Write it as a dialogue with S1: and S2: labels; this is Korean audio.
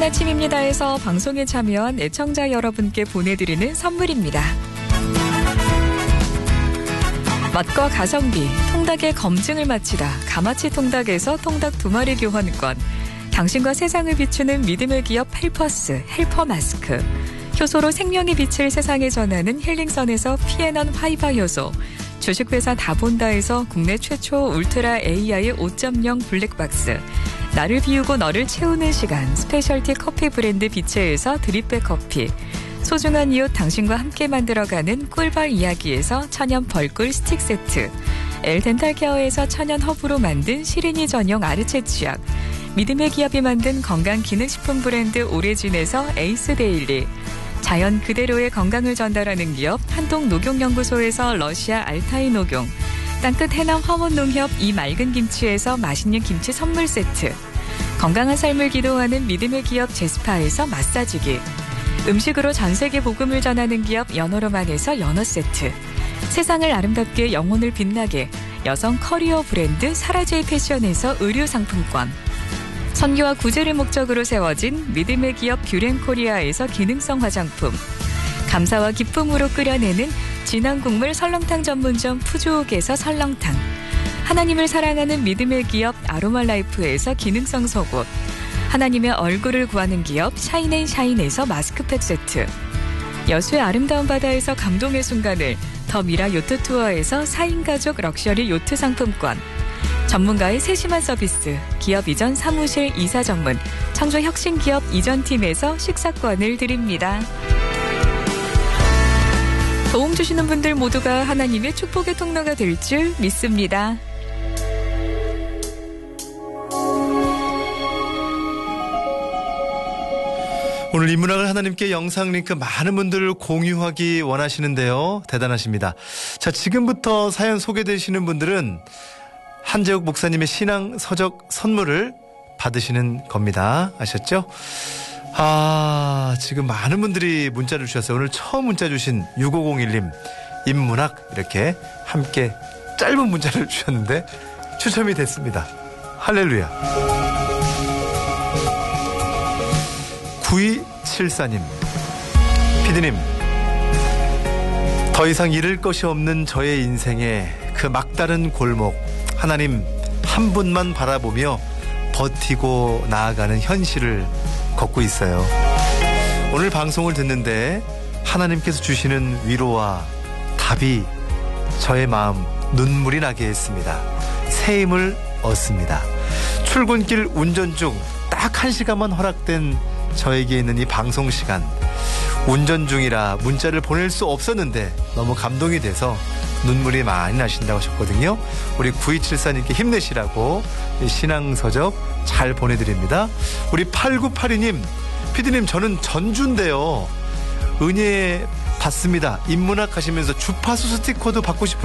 S1: 좋은 아침입니다에서 방송에 참여한 애청자 여러분께 보내드리는 선물입니다. 맛과 가성비, 통닭의 검증을 마치다 가마치 통닭에서 통닭 2마리 교환권, 당신과 세상을 비추는 믿음의 기업 헬퍼스, 헬퍼 마스크, 효소로 생명의 빛을 세상에 전하는 힐링선에서 피에넌 화이바 효소, 주식회사 다본다에서 국내 최초 울트라 AI 5.0 블랙박스, 나를 비우고 너를 채우는 시간 스페셜티 커피 브랜드 비체에서 드립백 커피, 소중한 이웃 당신과 함께 만들어가는 꿀벌 이야기에서 천연 벌꿀 스틱 세트, 엘덴탈 케어에서 천연 허브로 만든 시린이 전용 아르체 치약, 믿음의 기업이 만든 건강기능식품 브랜드 오레진에서 에이스 데일리, 자연 그대로의 건강을 전달하는 기업 한동녹용연구소에서 러시아 알타이 녹용, 땅끝 해남 화원농협 이 맑은 김치에서 맛있는 김치 선물 세트, 건강한 삶을 기도하는 믿음의 기업 제스파에서 마사지기, 음식으로 전세계 복음을 전하는 기업 연어로만에서 연어 세트, 세상을 아름답게 영혼을 빛나게 여성 커리어 브랜드 사라제이 패션에서 의류 상품권, 선교와 구제를 목적으로 세워진 믿음의 기업 뷰렌코리아에서 기능성 화장품, 감사와 기쁨으로 끓여내는 진한 국물 설렁탕 전문점 푸주옥에서 설렁탕, 하나님을 사랑하는 믿음의 기업 아로마라이프에서 기능성 속옷, 하나님의 얼굴을 구하는 기업 샤인앤샤인에서 마스크팩 세트, 여수의 아름다운 바다에서 감동의 순간을 더 미라 요트 투어에서 4인 가족 럭셔리 요트 상품권, 전문가의 세심한 서비스 기업 이전 사무실 이사 전문 청주 혁신기업 이전팀에서 식사권을 드립니다. 도움 주시는 분들 모두가 하나님의 축복의 통로가 될 줄 믿습니다.
S2: 오늘 인문학을 하나님께 영상 링크 많은 분들 공유하기 원하시는데요. 대단하십니다. 자, 지금부터 사연 소개되시는 분들은 한재욱 목사님의 신앙 서적 선물을 받으시는 겁니다. 아셨죠? 지금 많은 분들이 문자를 주셨어요. 오늘 처음 문자 주신 6501님, 인문학 이렇게 함께 짧은 문자를 주셨는데 추첨이 됐습니다. 할렐루야. 9274님, 피디님, 더 이상 잃을 것이 없는 저의 인생에 그 막다른 골목, 하나님 한 분만 바라보며 버티고 나아가는 현실을 걷고 있어요. 오늘 방송을 듣는데 하나님께서 주시는 위로와 답이 저의 마음 눈물이 나게 했습니다. 새 힘을 얻습니다. 출근길 운전 중 딱 1시간만 허락된 저에게 있는 이 방송 시간, 운전 중이라 문자를 보낼 수 없었는데 너무 감동이 돼서 눈물이 많이 나신다고 하셨거든요. 우리 9274님께 힘내시라고 신앙서적 잘 보내드립니다. 우리 8982님, 피디님 저는 전주인데요. 은혜 받습니다. 인문학 하시면서 주파수 스티커도 받고 싶은